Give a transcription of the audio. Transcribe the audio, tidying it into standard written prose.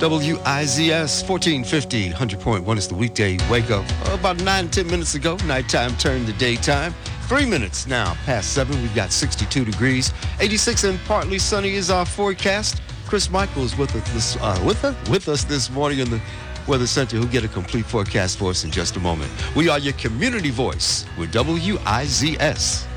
WIZS 1450, 100.1 is the weekday wake up. About 9-10 minutes ago, nighttime turned to daytime. 3 minutes now past 7. We've got 62 degrees. 86 and partly sunny is our forecast. Chris Michael is with us this morning in the Weather Center. He'll get a complete forecast for us in just a moment. We are your community voice with WIZS.